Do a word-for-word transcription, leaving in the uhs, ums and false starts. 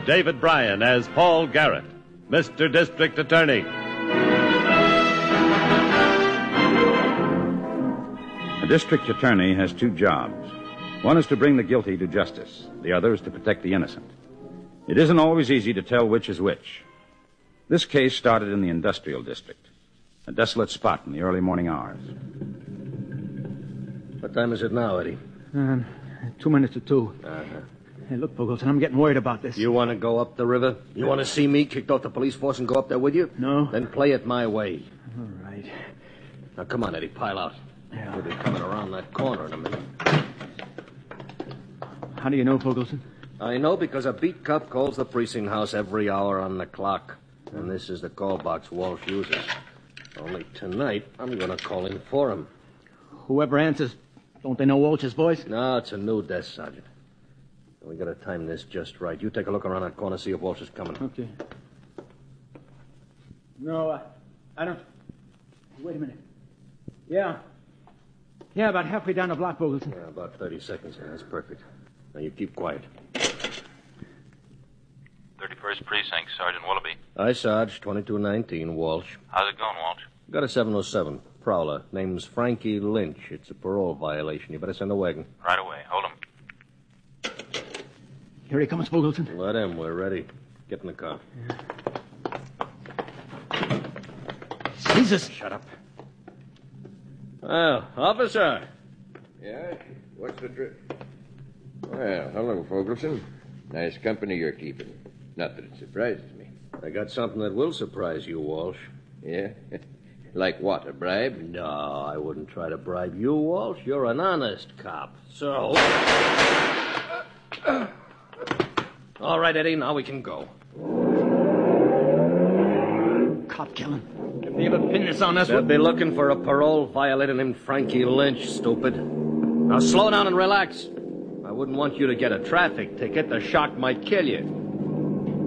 David Bryan as Paul Garrett, Mister District Attorney. A district attorney has two jobs. One is to bring the guilty to justice. The other is to protect the innocent. It isn't always easy to tell which is which. This case started in the industrial district, a desolate spot in the early morning hours. What time is it now, Eddie? Um, two minutes to two. Uh-huh. Hey, look, Fogleson, I'm getting worried about this. You want to go up the river? You want to see me kicked off the police force and go up there with you? No. Then play it my way. All right. Now, come on, Eddie, pile out. Yeah. We'll be coming around that corner in a minute. How do you know, Fogleson? I know because a beat cop calls the precinct house every hour on the clock. And this is the call box Walsh uses. Only tonight, I'm going to call in for him. Whoever answers, don't they know Walsh's voice? No, it's a new desk, Sergeant. We got to time this just right. You take a look around that corner, see if Walsh is coming. Okay. No, uh, I don't... Wait a minute. Yeah. Yeah, about halfway down the block, Fogleson. Yeah, about thirty seconds. Yeah, that's perfect. Now, you keep quiet. thirty-first Precinct, Sergeant Willoughby. Hi, Sarge. twenty-two nineteen, Walsh. How's it going, Walsh? Got a seven oh seven. Prowler. Name's Frankie Lynch. It's a parole violation. You better send a wagon. Right away. Hold him. Here he comes, Fogleson. Let him. We're ready. Get in the car. Yeah. Jesus. Shut up. Well, officer. Yeah? What's the drift? Well, hello, Fogleson. Nice company you're keeping. Not that it surprises me. I got something that will surprise you, Walsh. Yeah? Like what, a bribe? No, I wouldn't try to bribe you, Walsh. You're an honest cop. So... All right, Eddie, now we can go. Cop killing. If they ever pin this on us... They'll be looking for a parole violator named Frankie Lynch, stupid. Now slow down and relax. I wouldn't want you to get a traffic ticket. The shock might kill you.